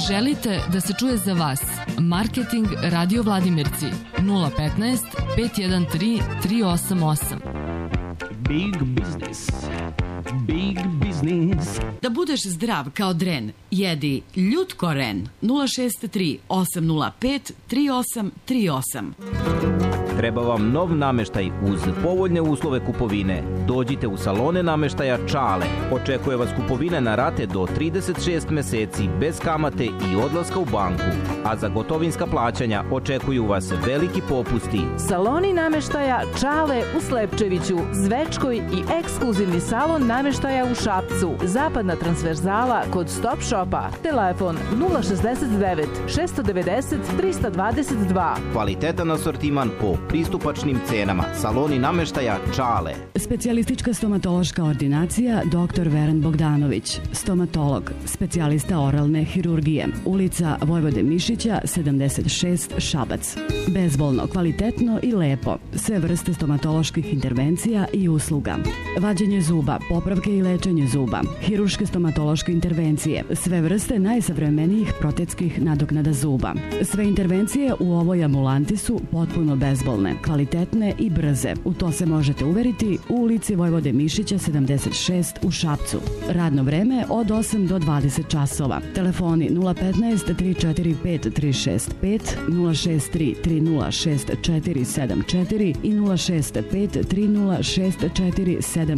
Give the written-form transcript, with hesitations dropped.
Želite da se čuje za vas? Marketing Radio Vladimirci 015 513 388. Big business. Big business. Da budeš zdrav kao dren, jedi Ljutkoren 063 805 3838. Treba vam nov nameštaj uz povoljne uslove kupovine. Dođite u salone nameštaja Čale. Očekuje vas kupovine na rate do 36 meseci bez kamate i odlaska u banku. A za gotovinska plaćanja očekuju vas veliki popusti. Saloni nameštaja Čale u Slepčeviću, Zvečkoj i ekskluzivni salon nameštaja u Šapcu. Zapadna transverzala kod Stop Shopa. Telefon 069 690 322. Kvalitetan asortiman po pristupačnim cenama. Saloni nameštaja Čale. Specijalistička stomatološka ordinacija dr. Veran Bogdanović. Stomatolog, specijalista oralne hirurgije. Ulica Vojvode Mišića, 76, Šabac. Bezbolno, kvalitetno i lepo. Sve vrste stomatoloških intervencija i usluga. Vađenje zuba, popravke i lečenje zuba. Hirurške stomatološke intervencije. Sve vrste najsavremenijih protetskih nadoknada zuba. Sve intervencije u ovoj ambulanti su potpuno bezbolne, kvalitetne i brze. U to se možete uveriti u ulici Vojvode Mišića 76 u Šapcu. Radno vreme od 8 do 20 časova. Telefoni 015 345 365, 063 306 474 i 065 306 475.